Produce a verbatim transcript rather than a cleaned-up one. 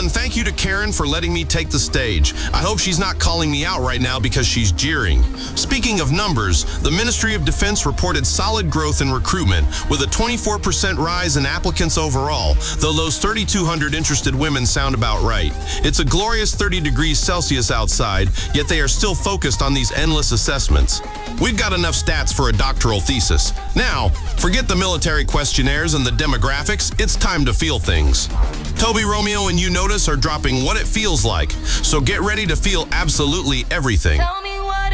And thank you to Karen for letting me take the stage. I hope she's not calling me out right now because she's jeering. Speaking of numbers, the Ministry of Defense reported solid growth in recruitment with a twenty-four percent rise in applicants overall, though those thirty-two hundred interested women sound about right. It's a glorious thirty degrees Celsius outside, yet they are still focused on these endless assessments. We've got enough stats for a doctoral thesis. Now, forget the military questionnaires and the demographics, it's time to feel things. Toby, Romeo, and You Notice are dropping What It Feels Like, so get ready to feel absolutely everything. Tell me